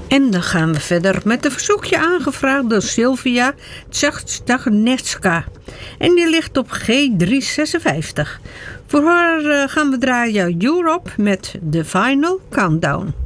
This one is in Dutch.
En dan gaan we verder met een verzoekje aangevraagd door Sylvia Tsagnetska. En die ligt op G356. Voor haar gaan we draaien Europe met The Final Countdown.